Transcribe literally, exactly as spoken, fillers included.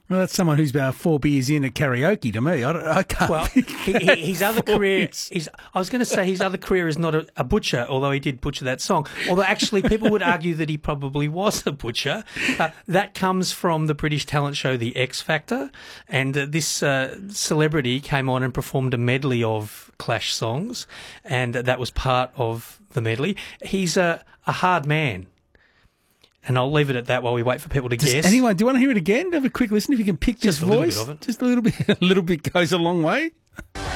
Well, that's someone who's about four beers in at karaoke to me. I, don't, I can't. Well, think he, he, his other four career, years. his, I was going to say his other career is not a, a butcher, although he did butcher that song. Although actually people would argue that he probably was a butcher. Uh, that comes from the British talent show The X Factor, and uh, this uh, celebrity came on and performed a medley of Clash songs, and that was part of the medley. He's a, a hard man. And I'll leave it at that while we wait for people to Does guess. anyone, do you want to hear it again? Have a quick listen if you can pick Just this a little voice. bit of it. Just a little bit. A little bit goes a long way.